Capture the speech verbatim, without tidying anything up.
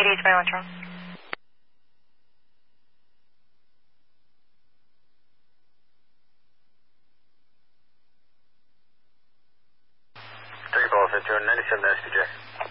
eighty is my electron. Three ball, ninety-seven S P J.